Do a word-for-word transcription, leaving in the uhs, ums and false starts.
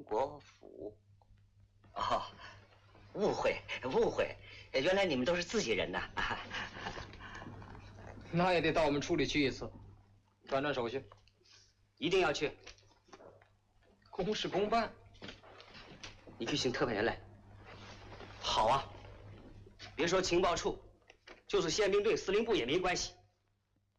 国府。哦，误会误会，原来你们都是自己人呐！ 那也得到我们处里去一次，转转手续。 一定要去。 公事公办。 你去请特派员来。好啊，别说情报处，就是宪兵队司令部也没关系。